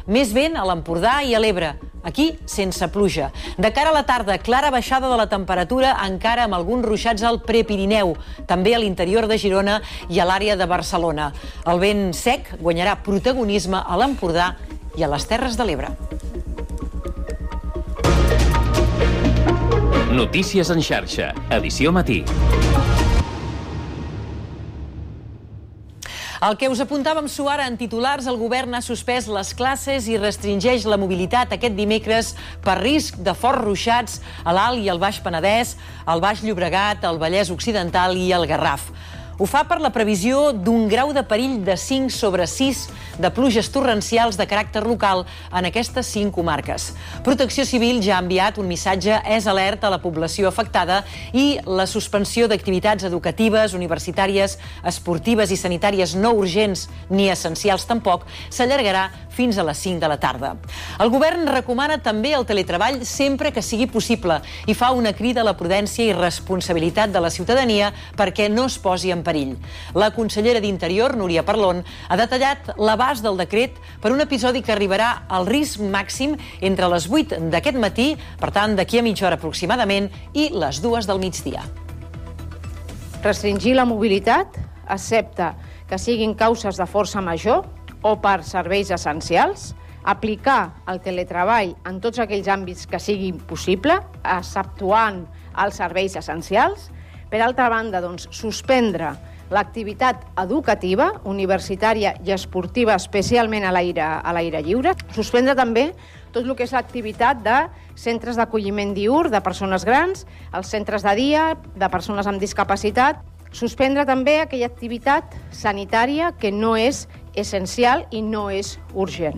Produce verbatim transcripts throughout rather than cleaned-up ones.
Més vent a l'Empordà i a l'Ebre. Aquí, sense pluja. De cara a la tarda, clara baixada de la temperatura, encara amb alguns ruixats al Prepirineu, també a l'interior de Girona i a l'àrea de Barcelona. El vent sec guanyarà protagonisme a l'Empordà i a les Terres de l'Ebre. Notícies en xarxa, edició matí. El que us apuntàvem suara en titulars, el govern ha suspès les classes i restringeix la mobilitat aquest dimecres per risc de forts ruixats a l'Alt i el Baix Penedès, al Baix Llobregat, al Vallès Occidental i al Garraf. Ho fa per la previsió d'un grau de perill de cinc sobre sis de pluges torrencials de caràcter local en aquestes cinc comarques. Protecció Civil ja ha enviat un missatge és alerta a la població afectada i la suspensió d'activitats educatives, universitàries, esportives i sanitàries no urgents ni essencials tampoc s'allargarà fins a les cinc de la tarda. El govern recomana també el teletreball sempre que sigui possible i fa una crida a la prudència i responsabilitat de la ciutadania perquè no es posi en perill. La consellera d'Interior, Núria Parlon, ha detallat l'abast del decret per un episodi que arribarà al risc màxim entre les vuit d'aquest matí, per tant, d'aquí a mitja hora aproximadament, i les dues del migdia. Restringir la mobilitat, excepte que siguin causes de força major o per serveis essencials, aplicar el teletreball en tots aquells àmbits que sigui possible, exceptuant els serveis essencials. Per altra banda, doncs, suspendre l'activitat educativa, universitària i esportiva, especialment a l'aire a l'aire lliure. Suspendre també tot el que és l'activitat de centres d'acolliment diürn de persones grans, els centres de dia, de persones amb discapacitat. Suspendre també aquella activitat sanitària que no és essencial i no és urgent.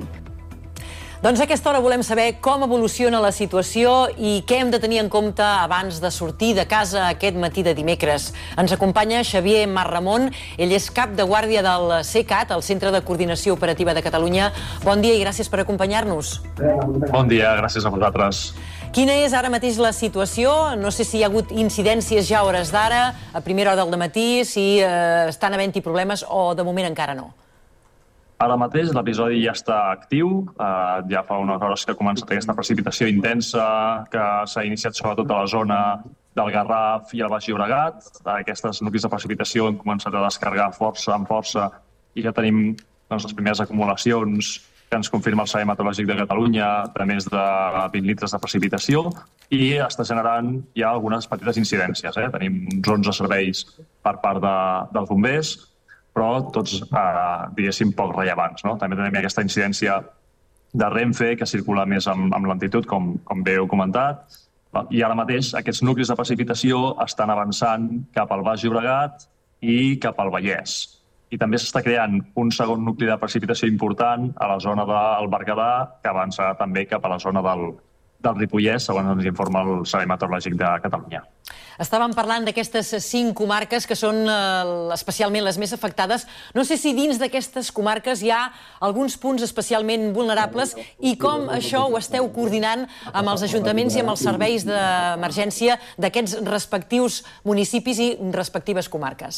Doncs a aquesta hora volem saber com evoluciona la situació i què hem de tenir en compte abans de sortir de casa aquest matí de dimecres. Ens acompanya Xavier Marramon, ell és cap de guàrdia del CECAT, el Centre de Coordinació Operativa de Catalunya. Bon dia i gràcies per acompanyar-nos. Bon dia, gràcies a vosaltres. Quina és ara mateix la situació? No sé si hi ha hagut incidències ja a hores d'ara, a primera hora del matí, si eh, estan havent-hi problemes o de moment encara no. Ara mateix l'episodi ja està actiu, eh, ja fa unes hores que ha començat aquesta precipitació intensa que s'ha iniciat sobretot a la zona del Garraf i el Baix Llobregat. Aquestes nuclis de precipitació han començat a descarregar força amb força i ja tenim doncs, les primeres acumulacions que ens confirma el Servei Meteorològic de Catalunya de més de vint litres de precipitació i està generant ja algunes petites incidències. Eh? Tenim uns onze serveis per part de, dels bombers, però tots, eh, diguéssim, poc rellevants. No? També tenim aquesta incidència de Renfe, que circula més amb, amb lentitud, com, com bé heu comentat. I ara mateix aquests nuclis de precipitació estan avançant cap al Baix Llobregat i cap al Vallès. I també s'està creant un segon nucli de precipitació important a la zona del Berguedà, que avança també cap a la zona del, del Ripollès, segons ens informa el Servei Meteorològic de Catalunya. Estàvem parlant d'aquestes cinc comarques que són eh, especialment les més afectades. No sé si dins d'aquestes comarques hi ha alguns punts especialment vulnerables i com això ho esteu coordinant amb els ajuntaments i amb els serveis d'emergència d'aquests respectius municipis i respectives comarques.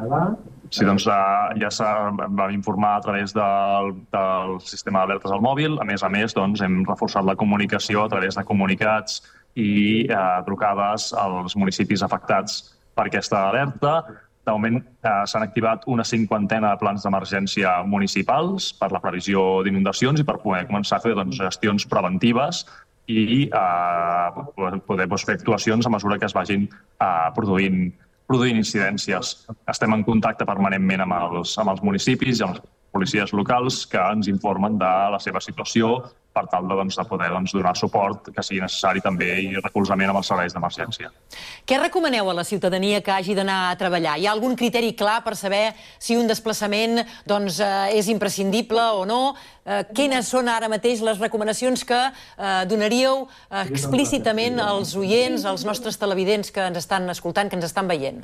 Sí, doncs ja s'ha vam informar a través del, del sistema d'alertes al mòbil. A més a més, doncs, hem reforçat la comunicació a través de comunicats i eh, trucades als municipis afectats per aquesta alerta. De moment eh, s'han activat una cinquantena de plans d'emergència municipals per la previsió d'inundacions i per poder començar a fer doncs, gestions preventives i eh, poder doncs, fer actuacions a mesura que es vagin eh, produint, produint incidències. Estem en contacte permanentment amb els, amb els municipis i amb les policies locals que ens informen de la seva situació per tal de, doncs, de poder doncs, donar suport que sigui necessari també i recolzament amb els serveis d'emergència. Què recomaneu a la ciutadania que hagi d'anar a treballar? Hi ha algun criteri clar per saber si un desplaçament doncs, eh, és imprescindible o no? Eh, quines són ara mateix les recomanacions que eh, donaríeu eh, explícitament als oients, als nostres televidents que ens estan escoltant, que ens estan veient?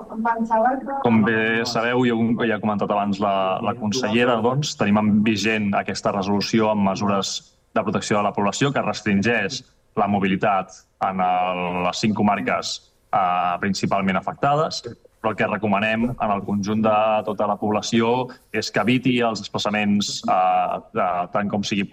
Com bé sabeu, i ja ha comentat abans la, la consellera, doncs, tenim en vigent aquesta resolució amb mesures de protecció de la població que restringeix la mobilitat en el, les cinc comarques eh, principalment afectades, però el que recomanem en el conjunt de tota la població és que eviti els desplaçaments eh, de, tant com sigui